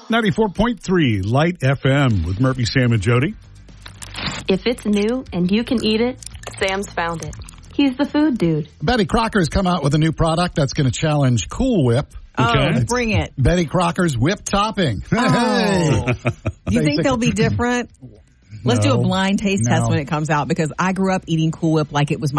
94.3 Light FM with Murphy, Sam, and Jody. If it's new and you can eat it, Sam's found it. He's the food dude. Betty Crocker's come out with a new product that's going to challenge Cool Whip. Okay. Oh, bring it. Betty Crocker's Whip Topping. Oh. Do you think they'll be different? Let's do a blind taste test when it comes out, because I grew up eating Cool Whip like it was my